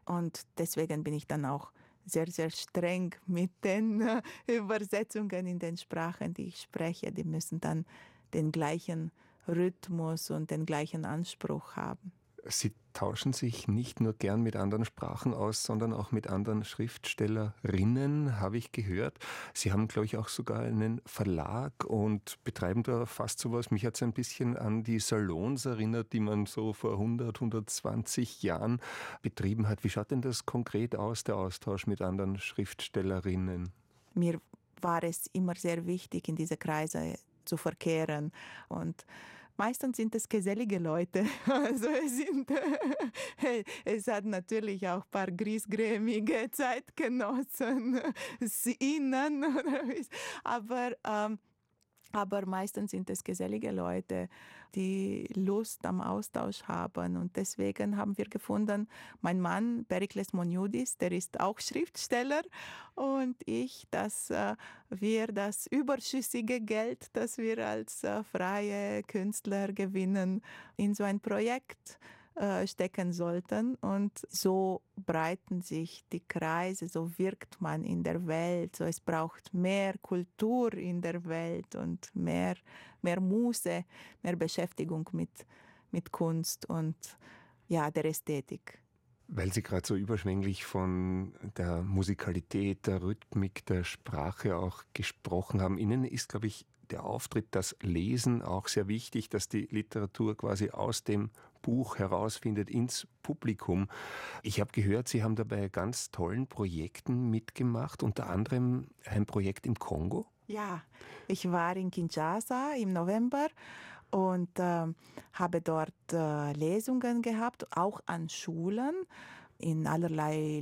Und deswegen bin ich dann auch sehr, sehr streng mit den Übersetzungen in den Sprachen, die ich spreche. Die müssen dann den gleichen Rhythmus und den gleichen Anspruch haben. Sie tauschen sich nicht nur gern mit anderen Sprachen aus, sondern auch mit anderen Schriftstellerinnen, habe ich gehört. Sie haben, glaube ich, auch sogar einen Verlag und betreiben da fast sowas. Mich hat es ein bisschen an die Salons erinnert, die man so vor 100, 120 Jahren betrieben hat. Wie schaut denn das konkret aus, der Austausch mit anderen Schriftstellerinnen? Mir war es immer sehr wichtig, in diese Kreise zu verkehren. Und meistens sind es gesellige Leute. Also es hat natürlich auch ein paar griesgrämige Zeitgenossen, aber meistens sind es gesellige Leute, die Lust am Austausch haben. Und deswegen haben wir gefunden, mein Mann, Perikles Monioudis, der ist auch Schriftsteller, und ich, dass wir das überschüssige Geld, das wir als freie Künstler gewinnen, in so ein Projekt stecken sollten. Und so breiten sich die Kreise, so wirkt man in der Welt. So, es braucht mehr Kultur in der Welt und mehr Muße, mehr Beschäftigung mit Kunst und ja, der Ästhetik. Weil Sie gerade so überschwänglich von der Musikalität, der Rhythmik, der Sprache auch gesprochen haben. Ihnen ist, glaube ich, der Auftritt, das Lesen auch sehr wichtig, dass die Literatur quasi aus dem Buch herausfindet ins Publikum. Ich habe gehört, Sie haben da bei ganz tollen Projekten mitgemacht, unter anderem ein Projekt im Kongo. Ja, ich war in Kinshasa im November und habe dort Lesungen gehabt, auch an Schulen, in allerlei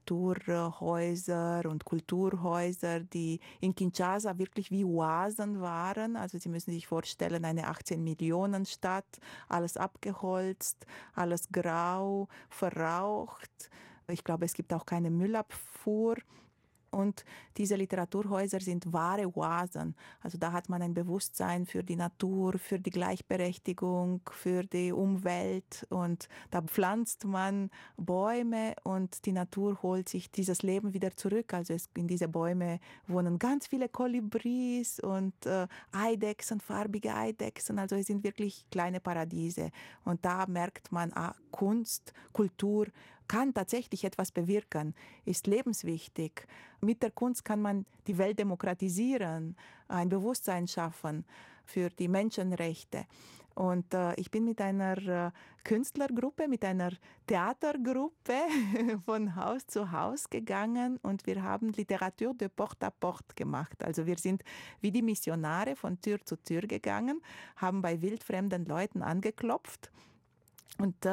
Literaturhäuser und Kulturhäuser, die in Kinshasa wirklich wie Oasen waren. Also Sie müssen sich vorstellen, eine 18-Millionen-Stadt, alles abgeholzt, alles grau, verraucht. Ich glaube, es gibt auch keine Müllabfuhr. Und diese Literaturhäuser sind wahre Oasen. Also da hat man ein Bewusstsein für die Natur, für die Gleichberechtigung, für die Umwelt. Und da pflanzt man Bäume und die Natur holt sich dieses Leben wieder zurück. Also in diese Bäume wohnen ganz viele Kolibris und Eidechsen, farbige Eidechsen. Also es sind wirklich kleine Paradiese. Und da merkt man, Kunst, Kultur kann tatsächlich etwas bewirken, ist lebenswichtig. Mit der Kunst kann man die Welt demokratisieren, ein Bewusstsein schaffen für die Menschenrechte. Und ich bin mit einer Künstlergruppe, mit einer Theatergruppe von Haus zu Haus gegangen und wir haben Literatur de porte à porte gemacht. Also wir sind wie die Missionare von Tür zu Tür gegangen, haben bei wildfremden Leuten angeklopft und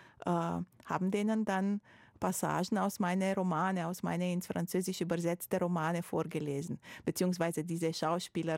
haben denen dann Passagen aus meinen Romane, aus meinen ins Französische übersetzte Romane vorgelesen. Beziehungsweise diese Schauspieler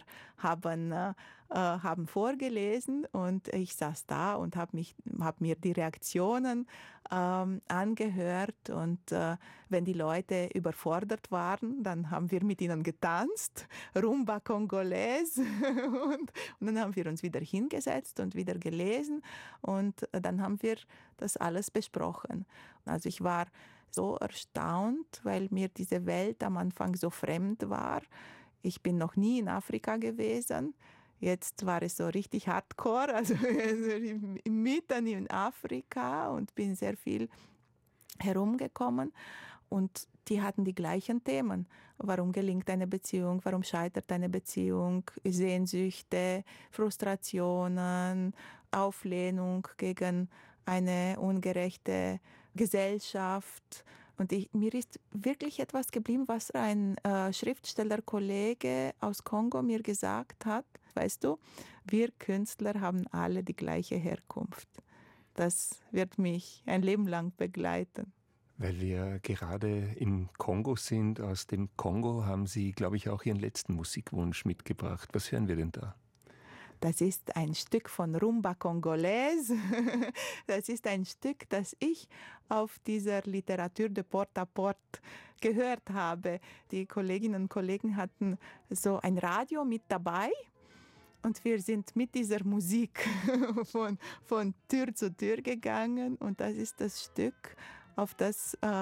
haben vorgelesen und ich saß da und habe mir die Reaktionen angehört. Und wenn die Leute überfordert waren, dann haben wir mit ihnen getanzt, Rumba Congolaise. und dann haben wir uns wieder hingesetzt und wieder gelesen. Und dann haben wir das alles besprochen. Also ich war so erstaunt, weil mir diese Welt am Anfang so fremd war. Ich bin noch nie in Afrika gewesen. Jetzt war es so richtig hardcore, also mitten in Afrika und bin sehr viel herumgekommen und die hatten die gleichen Themen. Warum gelingt eine Beziehung? Warum scheitert eine Beziehung? Sehnsüchte, Frustrationen, Auflehnung gegen eine ungerechte Gesellschaft. Und mir ist wirklich etwas geblieben, was ein Schriftstellerkollege aus Kongo mir gesagt hat. Weißt du, wir Künstler haben alle die gleiche Herkunft. Das wird mich ein Leben lang begleiten. Weil wir gerade im Kongo sind, aus dem Kongo haben Sie, glaube ich, auch Ihren letzten Musikwunsch mitgebracht. Was hören wir denn da? Das ist ein Stück von Rumba Congolaise. Das ist ein Stück, das ich auf dieser Literatur de porte à porte gehört habe. Die Kolleginnen und Kollegen hatten so ein Radio mit dabei. Und wir sind mit dieser Musik von Tür zu Tür gegangen. Und das ist das Stück, auf das